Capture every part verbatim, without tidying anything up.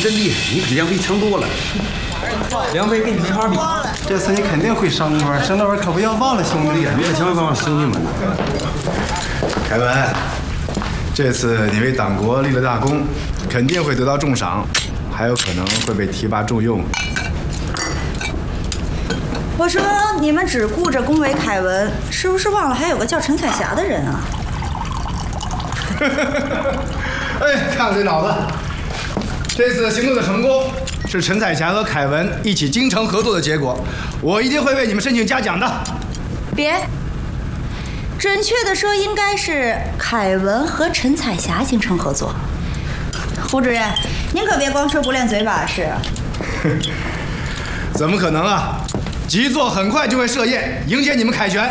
真厉害，你比梁飞强多了。梁飞跟你没法比， 这次你肯定会升官，升官可不要忘了兄弟啊！ 别想办法，兄弟们。 凯文，这次你为党国立了大功，肯定会得到重赏，还有可能会被提拔重用。 我说你们只顾着恭维凯文，是不是忘了还有个叫陈彩霞的人啊？ 哎，看看这脑子！这次行动的成功是陈彩霞和凯文一起精诚合作的结果，我一定会为你们申请嘉奖的。 别，准确的说应该是凯文和陈彩霞精诚合作。胡主任，您可别光说不练嘴把式。 怎么可能啊！局座很快就会设宴迎接你们凯旋。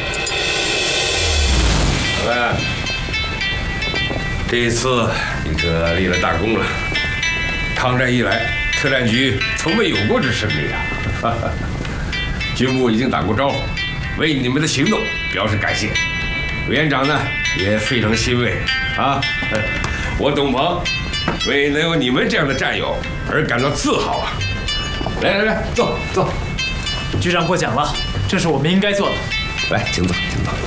凯文，这一次你可立了大功了。抗战以来，特战局从未有过之胜利啊！军部已经打过招呼，为你们的行动表示感谢。委员长呢也非常欣慰啊！我董鹏为能有你们这样的战友而感到自豪啊！来来来，坐坐。 局长过奖了，这是我们应该做的。 来，请走，请走。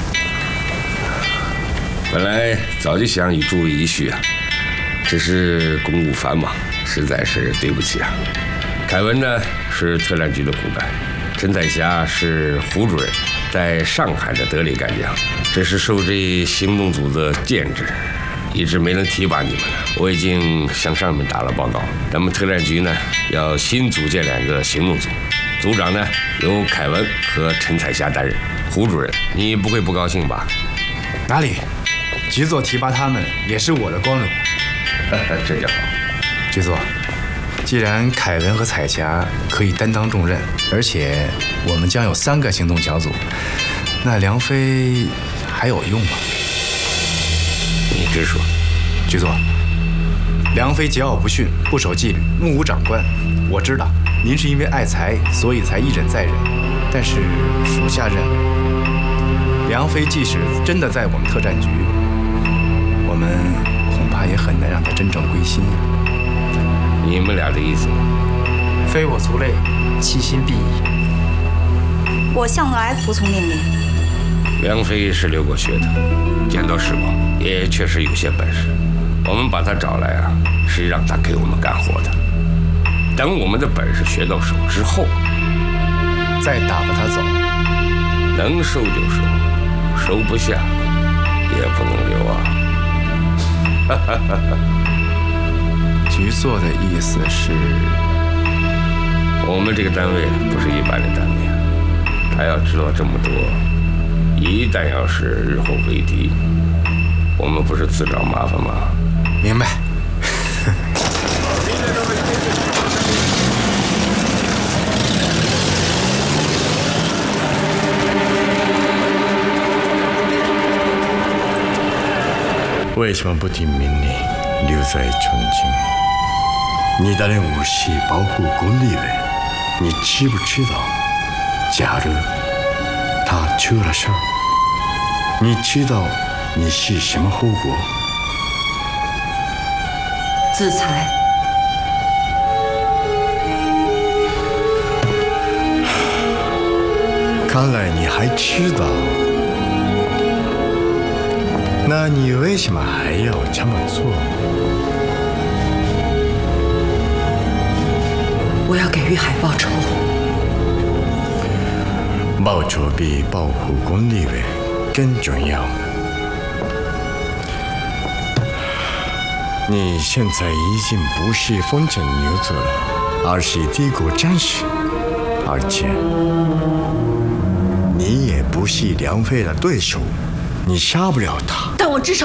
本来早就想与诸位一叙啊，只是公务繁忙，实在是对不起啊。凯文呢是特战局的骨干，陈彩霞是胡主任在上海的得力干将，只是受这行动组的限制，一直没能提拔你们呢。我已经向上面打了报告，咱们特战局呢要新组建两个行动组。组长呢由凯文和陈彩霞担任。胡主任，你不会不高兴吧？ 哪里，局座提拔他们也是我的光荣。 这就好。 局座，既然凯文和彩霞可以担当重任，而且我们将有三个行动小组，那梁飞还有用吗？ 你直说。 局座，梁飞桀骜不驯，不守纪律，目无长官。我知道您是因为爱财，所以才一忍再忍。但是属下认为，梁飞即使真的在我们特战局，我们恐怕也很难让他真正归心呀。 你们俩的意思？ 非我族类，其心必异。 我向来服从命令。 梁飞是留过学的，见多识广，也确实有些本事。我们把他找来啊，是让他给我们干活的。等我们的本事学到手之后， 再打发他走。 能收就收，收不下也不能留啊。 局座的意思是， 我们这个单位不是一般的单位啊，他要知道这么多，一旦要是日后为敌，我们不是自找麻烦吗？ 明白。 为什么不听命令留在重庆？你的任务是保护公立委，你知不知道？假如他出了事儿，你知道你是什么后果？ 自裁。 看来你还知道。那你为什么还要这么做？ 我要给玉海报仇。 报仇比保护公立委更重要。你现在已经不是风尘女子了，而是帝国战士，而且你也不是梁飞的对手，你杀不了他。 但我至少